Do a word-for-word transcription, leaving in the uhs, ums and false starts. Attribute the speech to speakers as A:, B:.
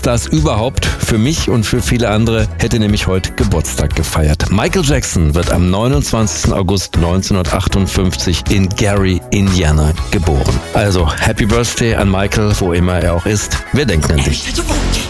A: Stars überhaupt. Für mich und für viele andere hätte nämlich heute Geburtstag gefeiert. Michael Jackson wird am neunundzwanzigsten August neunzehnhundertachtundfünfzig in Gary, Indiana geboren. Also Happy Birthday an Michael, wo immer er auch ist. Wir denken an dich.